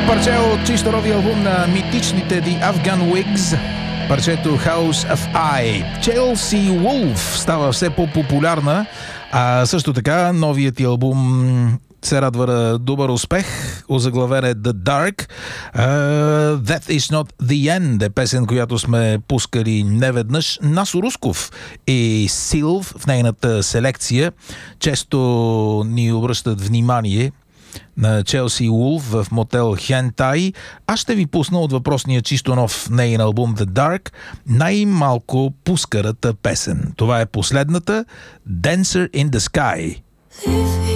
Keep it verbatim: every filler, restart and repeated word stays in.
Парче от чисто новия албум на митичните The Afghan Wigs, парчето House of I. Chelsea Wolfe става все по-популярна, а също така новият ти албум се радва на добър успех. Озаглавен е The Dark. Uh, That Is Not The End е песен, която сме пускали неведнъж. Насо Русков и Силв в нейната селекция често ни обръщат внимание на Челси Wolfe в мотел Hentai. Аз ще ви пусна от въпросния чисто нов нейн албум The Dark най-малко пускарата песен. Това е последната, Dancer in the Sky.